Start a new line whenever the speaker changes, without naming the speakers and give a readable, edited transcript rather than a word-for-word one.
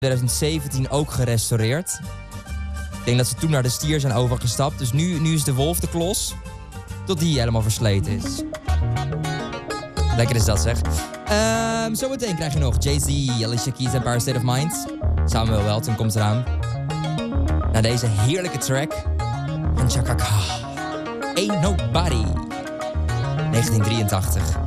2017 ook gerestaureerd. Ik denk dat ze toen naar de stier zijn overgestapt. Dus nu is de wolf de klos. Tot die helemaal versleten is. Lekker is dat, zeg. Zometeen krijg je nog Jay-Z, Alicia Keys en Empire State of Mind. Samuel Welton komt eraan. Na deze heerlijke track van Chaka Khan. Ain't Nobody. 1983.